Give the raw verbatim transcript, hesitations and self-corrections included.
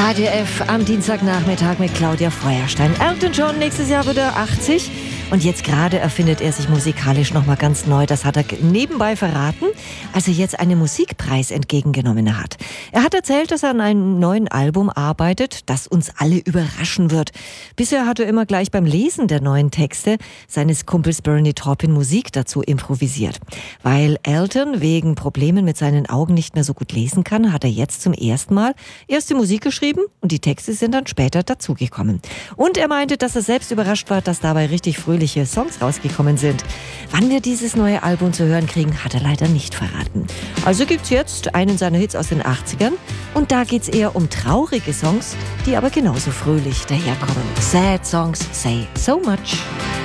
Radio F am Dienstagnachmittag mit Claudia Feuerstein. Elton John, nächstes Jahr wird er achtzig. Und jetzt gerade erfindet er sich musikalisch nochmal ganz neu. Das hat er nebenbei verraten, als er jetzt einen Musikpreis entgegengenommen hat. Er hat erzählt, dass er an einem neuen Album arbeitet, das uns alle überraschen wird. Bisher hat er immer gleich beim Lesen der neuen Texte seines Kumpels Bernie Taupin Musik dazu improvisiert. Weil Elton wegen Problemen mit seinen Augen nicht mehr so gut lesen kann, hat er jetzt zum ersten Mal erste Musik geschrieben und die Texte sind dann später dazugekommen. Und er meinte, dass er selbst überrascht war, dass dabei richtig fröhlich Songs rausgekommen sind. Wann wir dieses neue Album zu hören kriegen, hat er leider nicht verraten. Also gibt's jetzt einen seiner Hits aus den achtzigern und da geht's eher um traurige Songs, die aber genauso fröhlich daherkommen. Sad Songs say so much.